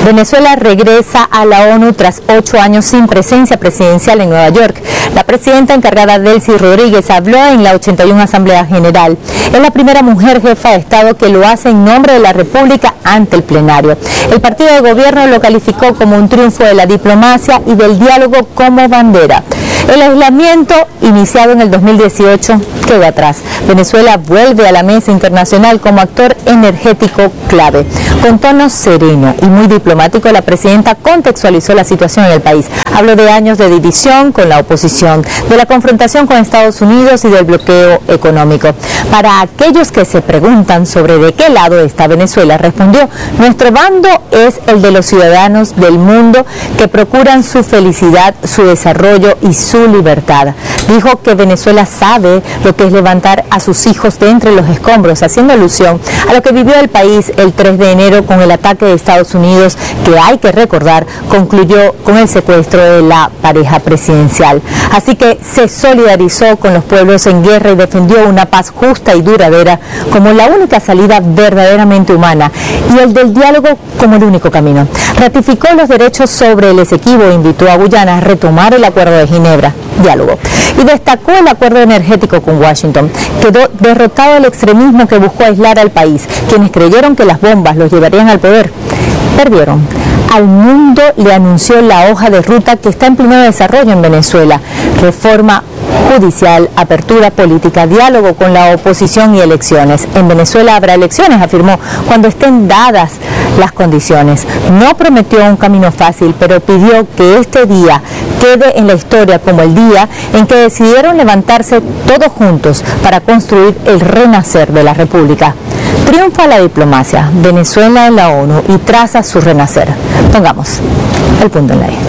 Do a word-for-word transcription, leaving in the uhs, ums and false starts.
Venezuela regresa a la ONU tras ocho años sin presencia presidencial en Nueva York. La presidenta encargada, Delcy Rodríguez, habló en la ochenta y una Asamblea General. Es la primera mujer jefa de Estado que lo hace en nombre de la República ante el plenario. El partido de gobierno lo calificó como un triunfo de la diplomacia y del diálogo como bandera. El aislamiento, iniciado en el dos mil dieciocho, quedó atrás. Venezuela vuelve a la mesa internacional como actor energético clave. Con tono sereno y muy diplomático, la presidenta contextualizó la situación en el país. Habló de años de división con la oposición, de la confrontación con Estados Unidos y del bloqueo económico. Para aquellos que se preguntan sobre de qué lado está Venezuela, respondió: nuestro bando es el de los ciudadanos del mundo que procuran su felicidad, su desarrollo y su libertad. Dijo que Venezuela sabe lo que es levantar a sus hijos de entre los escombros, haciendo alusión a lo que vivió el país el tres de enero con el ataque de Estados Unidos, que hay que recordar concluyó con el secuestro de la pareja presidencial. Así que se solidarizó con los pueblos en guerra y defendió una paz justa y duradera como la única salida verdaderamente humana y el del diálogo como el único camino. Ratificó los derechos sobre el Esequibo e invitó a Guyana a retomar el Acuerdo de Ginebra, diálogo, y destacó el acuerdo energético con Washington. Quedó derrotado el extremismo que buscó aislar al país. Quienes creyeron que las bombas los llevarían al poder, perdieron. Al mundo le anunció la hoja de ruta que está en pleno desarrollo en Venezuela: reforma judicial, apertura política, diálogo con la oposición y elecciones. En Venezuela habrá elecciones, afirmó, cuando estén dadas las condiciones. No prometió un camino fácil, pero pidió que este día quede en la historia como el día en que decidieron levantarse todos juntos para construir el renacer de la República. Triunfa la diplomacia, Venezuela en la ONU y traza su renacer. Pongamos el punto en la I.